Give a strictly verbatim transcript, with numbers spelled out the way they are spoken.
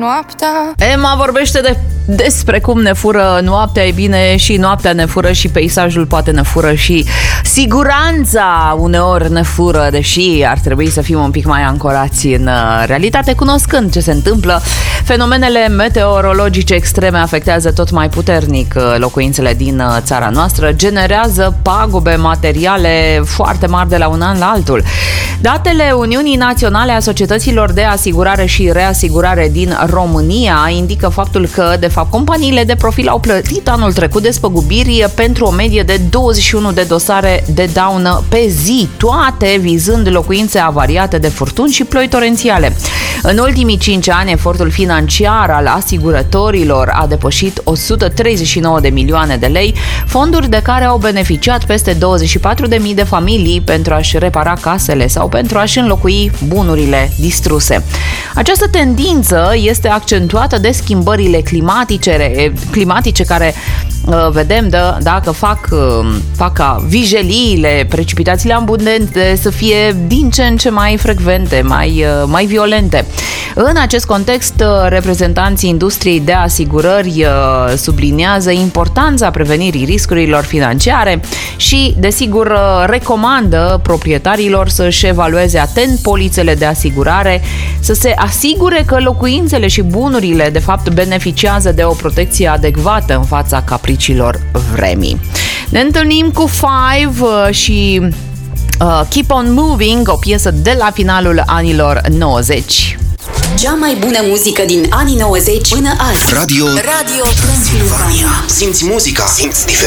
noaptea. Emma vorbește de, despre cum ne fură noaptea. E bine, și noaptea ne fură și peisajul poate ne fură și siguranța uneori ne fură, deși ar trebui să fim un pic mai ancorați în realitate, cunoscând ce se întâmplă. Fenomenele meteorologice extreme afectează tot mai puternic locuințele din țara noastră, generează pagube materiale foarte mari de la un an la altul. Datele Uniunii Naționale a Societăților de Asigurare și Reasigurare din România indică faptul că, de fapt, companiile de profil au plătit anul trecut despăgubiri pentru o medie de douăzeci și unu de dosare de daună pe zi, toate vizând locuințe avariate de furtuni și ploi torențiale. În ultimii cinci ani, efortul financiar al asigurătorilor a depășit o sută treizeci și nouă de milioane de lei, fonduri de care au beneficiat peste douăzeci și patru de mii de familii pentru a-și repara casele sau pentru a-și înlocui bunurile distruse. Această tendință este accentuată de schimbările climatice, climatice care vedem de, dacă fac, fac ca vijeliile, precipitațiile abundente să fie din ce în ce mai frecvente, mai, mai violente. În acest context, reprezentanții industriei de asigurări subliniază importanța prevenirii riscurilor financiare și, desigur, recomandă proprietarilor să-și evalueze atent polițele de asigurare, să se asigure că locuințele și bunurile, de fapt, beneficiază de o protecție adecvată în fața capriciilor vremii. Ne întâlnim cu Five și uh, Keep on Moving, o piesă de la finalul anilor nouăzeci. Cea mai bună muzică din anii nouăzeci până azi. Radio Radio Transilvania. Simți muzica, simți diferența.